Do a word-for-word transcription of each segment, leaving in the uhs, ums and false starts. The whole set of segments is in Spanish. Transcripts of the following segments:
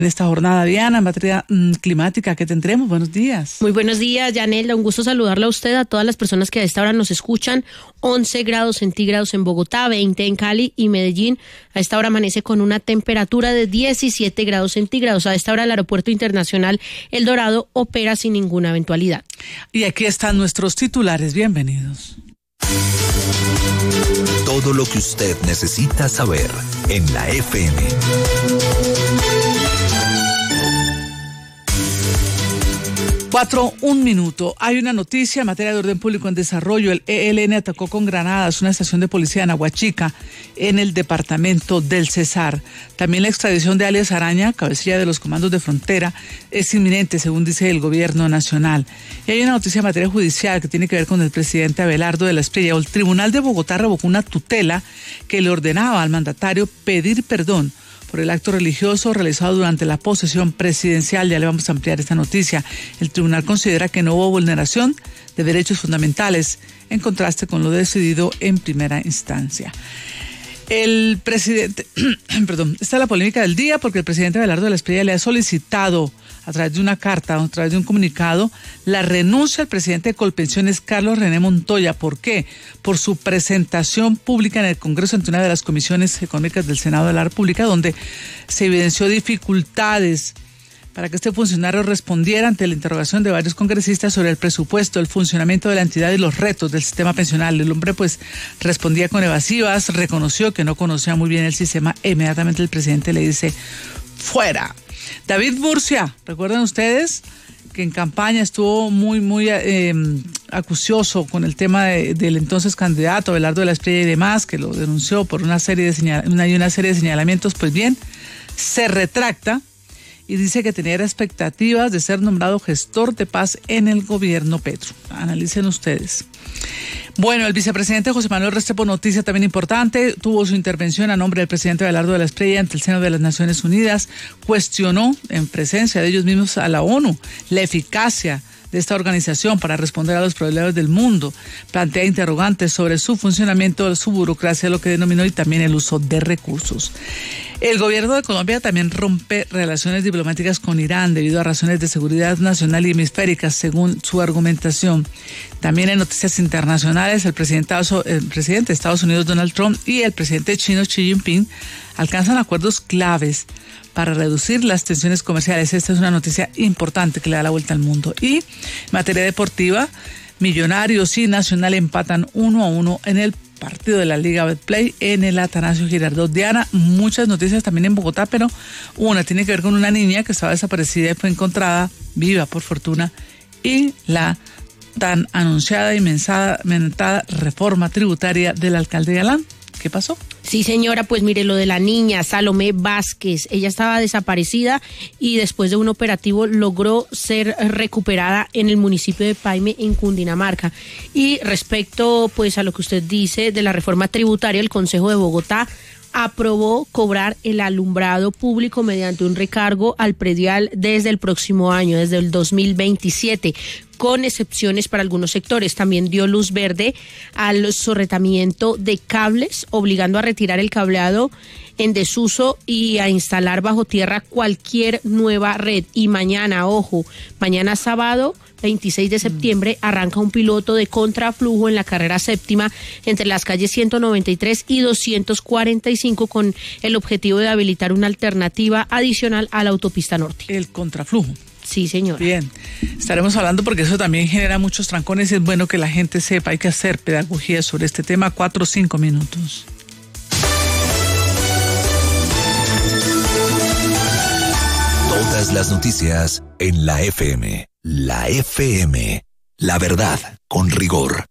En esta jornada, Diana, en materia mmm, climática, ¿qué tendremos? Buenos días. Muy buenos días, Yanela. Un gusto saludarla a usted, a todas las personas que a esta hora nos escuchan. once grados centígrados en Bogotá, veinte en Cali y Medellín. A esta hora amanece con una temperatura de diecisiete grados centígrados. A esta hora el Aeropuerto Internacional El Dorado opera sin ninguna eventualidad. Y aquí están nuestros titulares. Bienvenidos. Todo lo que usted necesita saber en la F M. Cuatro, un minuto. Hay una noticia en materia de orden público en desarrollo. El E L N atacó con granadas una estación de policía en Aguachica, en el departamento del Cesar. También la extradición de alias Araña, cabecilla de los comandos de frontera, es inminente, según dice el gobierno nacional. Y hay una noticia en materia judicial que tiene que ver con el presidente Abelardo de la Espriella. El Tribunal de Bogotá revocó una tutela que le ordenaba al mandatario pedir perdón por el acto religioso realizado durante la posesión presidencial. Ya le vamos a ampliar esta noticia. El tribunal considera que no hubo vulneración de derechos fundamentales, en contraste con lo decidido en primera instancia. El presidente, perdón, esta es la polémica del día porque el presidente Abelardo de la Espriella le ha solicitado a través de una carta, a través de un comunicado, la renuncia al presidente de Colpensiones, Carlos René Montoya. ¿Por qué? Por su presentación pública en el Congreso ante una de las comisiones económicas del Senado de la República, donde se evidenció dificultades para que este funcionario respondiera ante la interrogación de varios congresistas sobre el presupuesto, el funcionamiento de la entidad y los retos del sistema pensional. El hombre pues respondía con evasivas, reconoció que no conocía muy bien el sistema e inmediatamente el presidente le dice fuera. David Murcia, ¿recuerdan ustedes que en campaña estuvo muy, muy eh, acucioso con el tema de, del entonces candidato Abelardo de la Espriella y demás, que lo denunció por una serie de señal, una, una serie de señalamientos? Pues bien, se retracta y dice que tenía expectativas de ser nombrado gestor de paz en el gobierno Petro. Analicen ustedes. Bueno, el vicepresidente José Manuel Restrepo, noticia también importante, tuvo su intervención a nombre del presidente Abelardo de la Espriella ante el seno de las Naciones Unidas, cuestionó en presencia de ellos mismos a la ONU la eficacia de esta organización para responder a los problemas del mundo, plantea interrogantes sobre su funcionamiento, su burocracia, lo que denominó, y también el uso de recursos. El gobierno de Colombia también rompe relaciones diplomáticas con Irán debido a razones de seguridad nacional y hemisféricas, según su argumentación. También en noticias internacionales, el presidente, el presidente de Estados Unidos, Donald Trump, y el presidente chino, Xi Jinping, alcanzan acuerdos claves para reducir las tensiones comerciales. Esta es una noticia importante que le da la vuelta al mundo. Y en materia deportiva, Millonarios y Nacional empatan uno a uno en el partido de la Liga Betplay en el Atanasio Girardot. Diana, muchas noticias también en Bogotá, pero una tiene que ver con una niña que estaba desaparecida y fue encontrada viva, por fortuna, y la tan anunciada y mentada reforma tributaria del alcalde Galán. ¿Qué pasó? Sí, señora, pues mire, lo de la niña Salomé Vázquez, ella estaba desaparecida y después de un operativo logró ser recuperada en el municipio de Paime, en Cundinamarca. Y respecto pues a lo que usted dice de la reforma tributaria, el Consejo de Bogotá aprobó cobrar el alumbrado público mediante un recargo al predial desde el próximo año, desde el dos mil veintisiete, con excepciones para algunos sectores. También dio luz verde al sorretamiento de cables, obligando a retirar el cableado en desuso y a instalar bajo tierra cualquier nueva red. Y mañana, ojo, mañana sábado veintiséis de septiembre arranca un piloto de contraflujo en la carrera séptima entre las calles ciento noventa y tres y doscientos cuarenta y cinco con el objetivo de habilitar una alternativa adicional a la autopista norte. El contraflujo. Sí, señor. Bien, estaremos hablando porque eso también genera muchos trancones y es bueno que la gente sepa, hay que hacer pedagogía sobre este tema. Cuatro o cinco minutos. Todas las noticias en la F M. La F M. La verdad con rigor.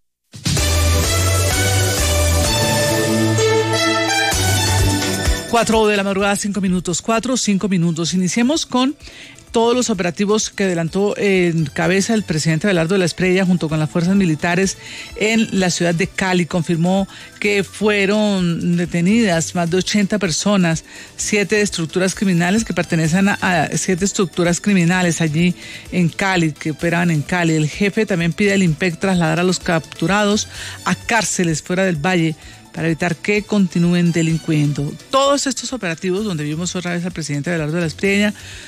Cuatro de la madrugada, cinco minutos. Cuatro, cinco minutos. Iniciemos con todos los operativos que adelantó en cabeza el presidente Abelardo de la Espriella junto con las fuerzas militares en la ciudad de Cali. Confirmó que fueron detenidas más de ochenta personas, siete estructuras criminales que pertenecen a, a siete estructuras criminales allí en Cali, que operaban en Cali. El jefe también pide al I M P E C trasladar a los capturados a cárceles fuera del valle para evitar que continúen delinquiendo. Todos estos operativos, donde vimos otra vez al presidente Abelardo de la Espriella,